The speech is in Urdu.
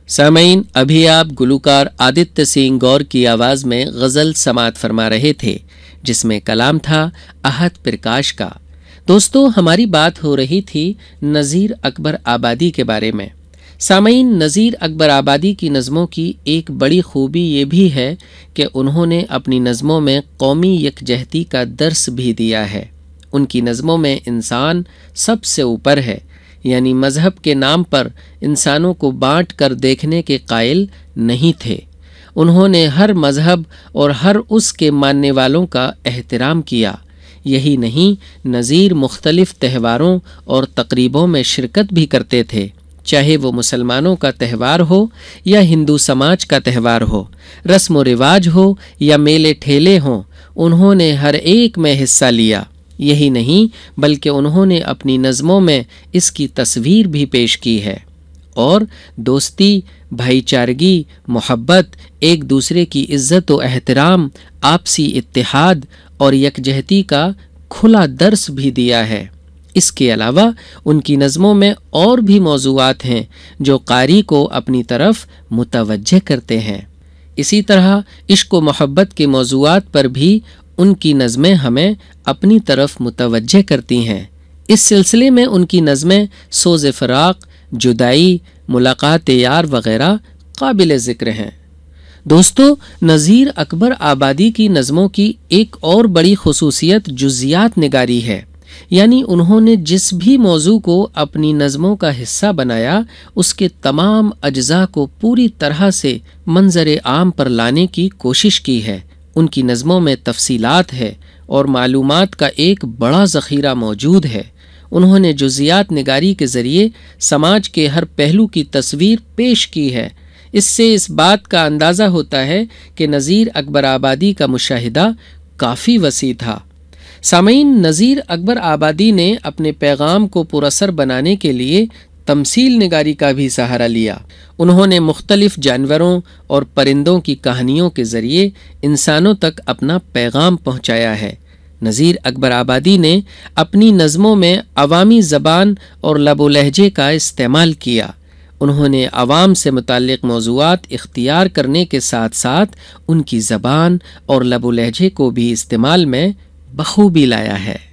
سامعین، ابھی آپ گلوکار آدتیہ سنگھ گور کی آواز میں غزل سماعت فرما رہے تھے، جس میں کلام تھا احد پرکاش کا۔ دوستو، ہماری بات ہو رہی تھی نذیر اکبر آبادی کے بارے میں۔ سامعین، نذیر اکبر آبادی کی نظموں کی ایک بڑی خوبی یہ بھی ہے کہ انہوں نے اپنی نظموں میں قومی یکجہتی کا درس بھی دیا ہے۔ ان کی نظموں میں انسان سب سے اوپر ہے، یعنی مذہب کے نام پر انسانوں کو بانٹ کر دیکھنے کے قائل نہیں تھے۔ انہوں نے ہر مذہب اور ہر اس کے ماننے والوں کا احترام کیا۔ یہی نہیں، نذیر مختلف تہواروں اور تقریبوں میں شرکت بھی کرتے تھے، چاہے وہ مسلمانوں کا تہوار ہو یا ہندو سماج کا تہوار ہو، رسم و رواج ہو یا میلے ٹھیلے ہوں، انہوں نے ہر ایک میں حصہ لیا۔ یہی نہیں بلکہ انہوں نے اپنی نظموں میں اس کی تصویر بھی پیش کی ہے، اور دوستی، بھائی چارگی، محبت، ایک دوسرے کی عزت و احترام، آپسی اتحاد اور یکجہتی کا کھلا درس بھی دیا ہے۔ اس کے علاوہ ان کی نظموں میں اور بھی موضوعات ہیں جو قاری کو اپنی طرف متوجہ کرتے ہیں۔ اسی طرح عشق و محبت کے موضوعات پر بھی ان کی نظمیں ہمیں اپنی طرف متوجہ کرتی ہیں۔ اس سلسلے میں ان کی نظمیں سوز فراق، جدائی، ملاقات یار وغیرہ قابل ذکر ہیں۔ دوستو، نذیر اکبر آبادی کی نظموں کی ایک اور بڑی خصوصیت جزیات نگاری ہے، یعنی انہوں نے جس بھی موضوع کو اپنی نظموں کا حصہ بنایا، اس کے تمام اجزاء کو پوری طرح سے منظر عام پر لانے کی کوشش کی ہے۔ ان کی نظموں میں تفصیلات ہے اور معلومات کا ایک بڑا ذخیرہ موجود ہے۔ انہوں نے جزیات نگاری کے ذریعے سماج کے ہر پہلو کی تصویر پیش کی ہے۔ اس سے اس بات کا اندازہ ہوتا ہے کہ نذیر اکبر آبادی کا مشاہدہ کافی وسیع تھا۔ سامعین، نذیر اکبر آبادی نے اپنے پیغام کو پراثر بنانے کے لیے تمثیل نگاری کا بھی سہارا لیا۔ انہوں نے مختلف جانوروں اور پرندوں کی کہانیوں کے ذریعے انسانوں تک اپنا پیغام پہنچایا ہے۔ نذیر اکبر آبادی نے اپنی نظموں میں عوامی زبان اور لب و لہجے کا استعمال کیا۔ انہوں نے عوام سے متعلق موضوعات اختیار کرنے کے ساتھ ساتھ ان کی زبان اور لب و لہجے کو بھی استعمال میں بخوبی لایا ہے۔